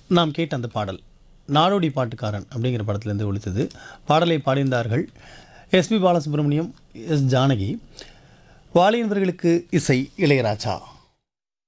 நாம் கேட்ட அந்த பாடல் நாடோடி பாட்டுக்காரன் அப்படிங்கிற படத்திலேருந்து ஒலித்தது. பாடலை பாடியிருந்தார்கள் எஸ்பி பாலசுப்ரமணியம், எஸ் ஜானகி. வாலியன்பர்களுக்கு இசை இளையராஜா.